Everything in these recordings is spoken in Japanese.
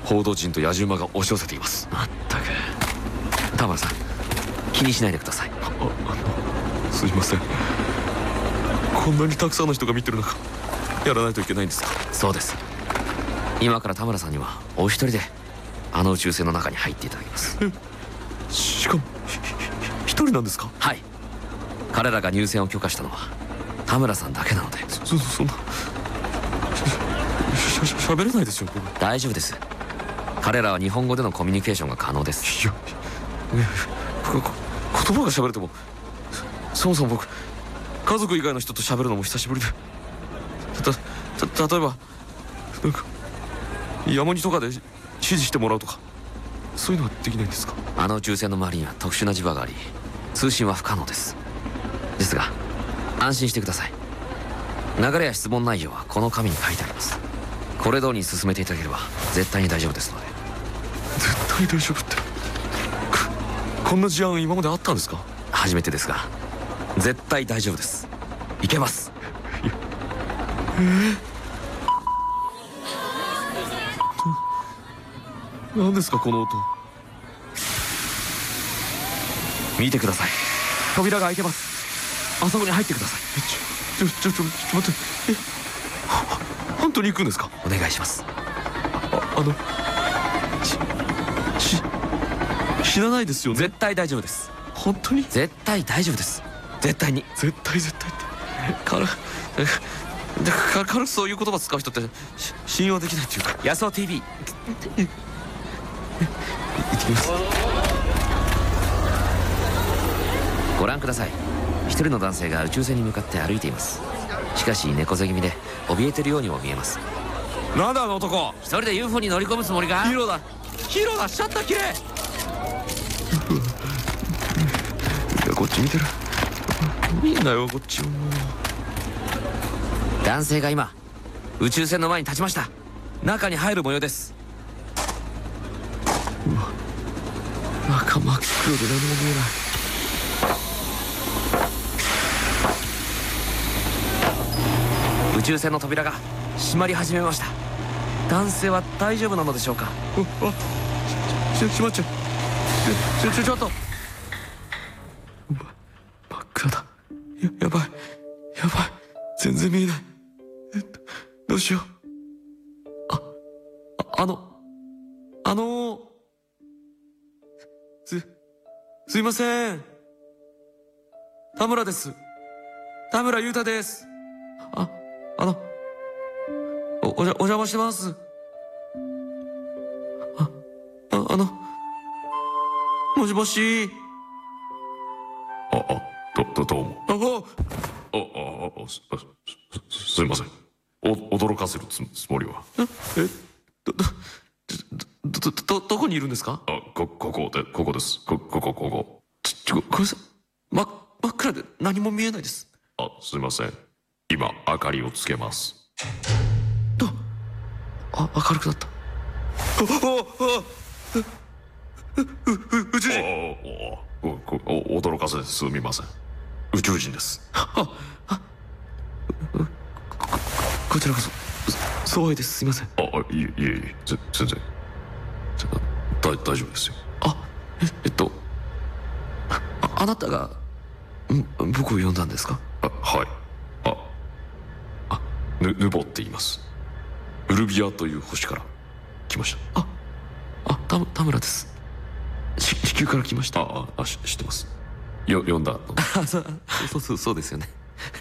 報道陣と野獣馬が押し寄せています。 まったく。 田村さん、気にしないでください。すいません。こんなにたくさんの人が見てる中、やらないといけないんですか？ そうです。今から田村さんにはお一人であの宇宙船の中に入っていただきます。 しかも一人なんですか？ はい。彼らが入船を許可したのは田村さんだけなので。 そんな喋れないですよ僕。 大丈夫です。彼らは日本語でのコミュニケーションが可能です。 いや、言葉が喋れても、そもそも僕家族以外の人と喋るのも久しぶりで、例えばなんか山にとかで指示してもらうとか、そういうのはできないんですか？ あの宇宙船の周りには特殊な磁場があり、通信は不可能です。ですが安心してください。流れや質問内容はこの紙に書いてあります。これ通りに進めていただければ絶対に大丈夫ですので。 絶対大丈夫って、こんな事案今まであったんですか？ 初めてですが絶対大丈夫です。いけます。 何ですかこの音。 見てください。扉が開いてます。あそこに入ってください。 ちょ待って。本当に行くんですか？ お願いします。 死なないですよね？ 絶対大丈夫です。 本当に？ 絶対大丈夫です。絶対に。 絶対って軽くそういう言葉使う人って信用できないっていうか。 ヤスオ TV 行ってきます。 ご覧ください。一人の男性が宇宙船に向かって歩いています。しかし猫背気味で怯えてるようにも見えます。 なんだあの男。 一人で UFO に乗り込むつもりか？ ヒーローだシャッター切れ。こっち見てる。みんなよこっちを。 男性が今宇宙船の前に立ちました。中に入る模様です。 うわ、中真っ黒で何も見えない。 宇宙船の扉が閉まり始めました。男性は大丈夫なのでしょうか？ 閉まっちゃう。ちょっと。真っ暗だ。やばい全然見えない。どうしよう。すいません。田村です。田村裕太です。お邪魔してます。もしもし。どうも。すいません。驚かせるつもりは。どこにいるんですか？ここです。ここ。ごめんなさい。真っ暗で何も見えないです。すいません。今明かりをつけます。明るくなった。宇宙人。驚かせてすみません。宇宙人です。こちらこそそうです。すいません。いえ全然大丈夫ですよ。あなたが僕を呼んだんですか？はい。ヌボって言います。ウルビアという星から来ました。田村です。地球から来ました。知ってます。呼んだ。 そうですよね。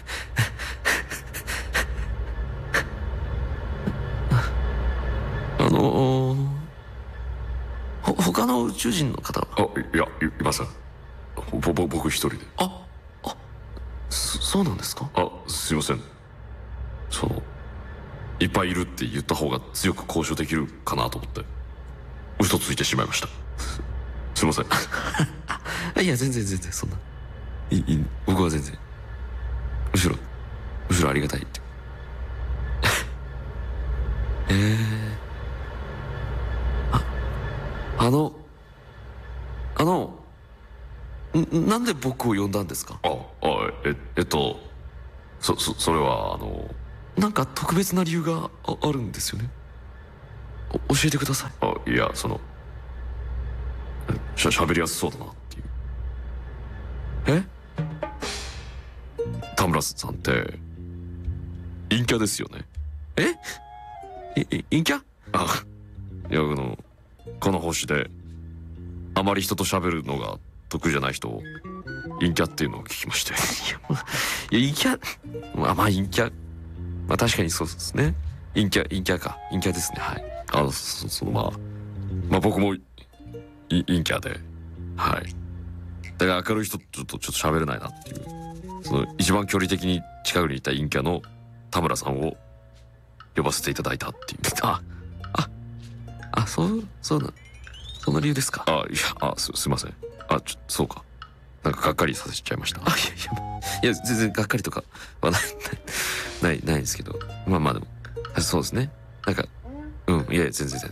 他の宇宙人の方は？ いません。僕一人で。そうなんですか？すいません。いっぱいいるって言った方が強く交渉できるかなと思って嘘ついてしまいました。すいません。 いや全然そんな。 僕は全然むしろありがたいって。なんで僕を呼んだんですか？それはなんか特別な理由があるんですよね？ 教えてください。 いや、その喋りやすそうだなっていう。 え？ 田村さんって陰キャですよね。 陰キャ？ いや、この星であまり人と喋るのが得意じゃない人を陰キャっていうのを聞きまして。 いや、陰キャ、まあ陰キャ、まあ確かにそうですね。陰キャですね。はい。 まあ僕も陰キャで、はい。だから明るい人とちょっと喋れないなっていう、その一番距離的に近くにいた陰キャの田村さんを呼ばせていただいたっていう。 その理由ですか？ すいません。そうか。なんかがっかりさせちゃいました。 いや全然がっかりとかはないですけど、まあでもそうですね。なんかいや全然。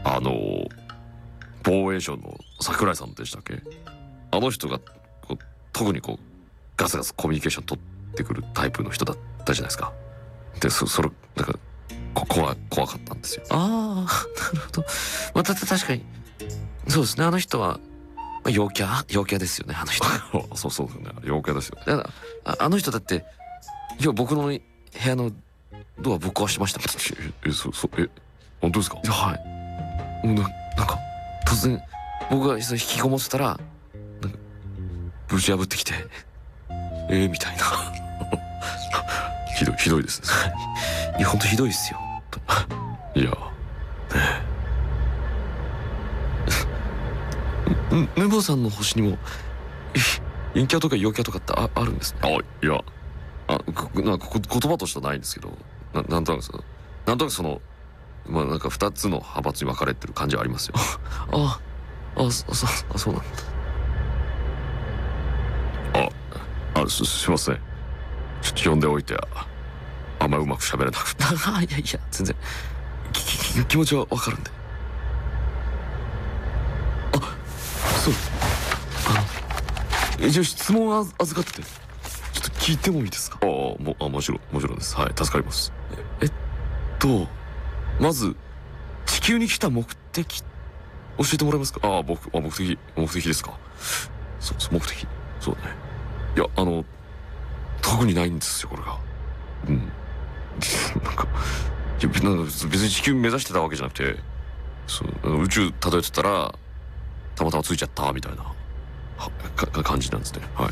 防衛省の櫻井さんでしたっけ？あの人が特にガツガツコミュニケーション取ってくるタイプの人だったじゃないですか。でそれなんか怖かったんですよ。 なるほど。まあ確かにそうですね。あの人は陽キャですよね。あの人。 そうですよね。陽キャですよね。 だからあの人だって今日僕の部屋のドアぶっ壊してましたもん。 本当ですか？ はい。なんか突然僕が引きこもってたらなんかぶち破ってきてみたいな。 ひどいですね。 いや本当ひどいですよ。 いやヌボさんの星にも陰キャとか陽キャとかってあるんですね。 いやなんか言葉としてはないんですけど、なんとなくそのまあなんか2つの派閥に分かれてる感じはありますよ。 そうなんだ。 すいません。ちょっと呼んでおいてあんまりうまく喋れなくて。 いや全然気持ちは分かるんで。そうじゃあ質問預かっててちょっと聞いてもいいですか？ もちろんです。はい、助かります。 まず地球に来た目的教えてもらえますか？ 目的ですか？目的そうね。いや特にないんですよこれが。なんか別に地球目指してたわけじゃなくて、宇宙漂ってたらたまたまついちゃったみたいな感じなんですね。はい。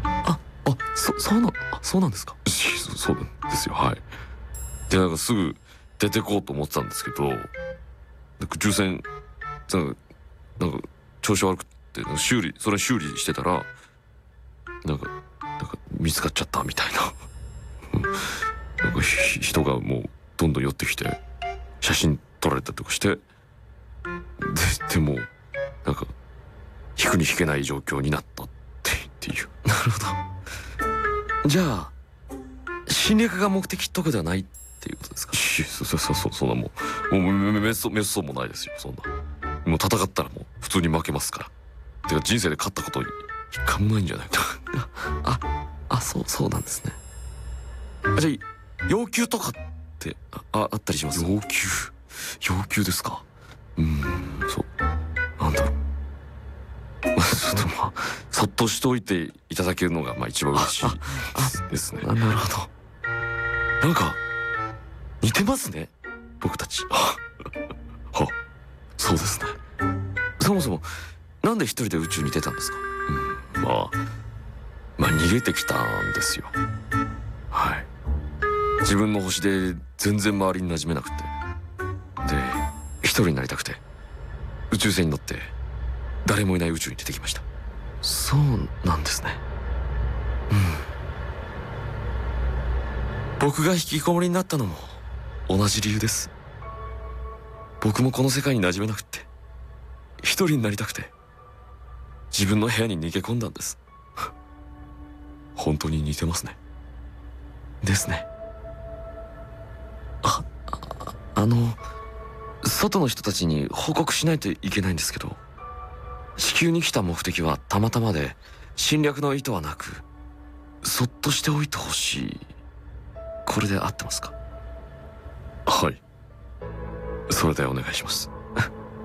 そうなんですか？ そうなんですよ。はい。でなんかすぐ出てこうと思ってたんですけど、宇宙船なんか調子悪くって修理してたらなんか見つかっちゃったみたいな。なんか人がもうどんどん寄ってきて写真撮られたりとかしてでもなんか引くに引けない状況になったっていう。 なるほど。じゃあ侵略が目的とかではないっていうことですか？ そんなもう滅相もないですよ。そんなもう戦ったらもう普通に負けますから。てか人生で勝ったこと一回もないんじゃないか。 そうなんですね。じゃあ要求とかってあったりします？ 要求ですか？そうなんだろう。ちょっとそっとしておいていただけるのが一番嬉しいですね。 なるほど。なんか似てますね僕たち。 そうですね。 そもそもなんで一人で宇宙に出たんですか？ まあ逃げてきたんですよ。はい。自分の星で全然周りに馴染めなくて、で一人になりたくて宇宙船に乗って誰もいない宇宙に出てきました。 そうなんですね。僕が引きこもりになったのも同じ理由です。僕もこの世界に馴染めなくて一人になりたくて自分の部屋に逃げ込んだんです。 本当に似てますね。 ですね。外の人たちに報告しないといけないんですけど、地球に来た目的はたまたまで侵略の意図はなくそっとしておいてほしい。これで合ってますか？ はい。 それでお願いします。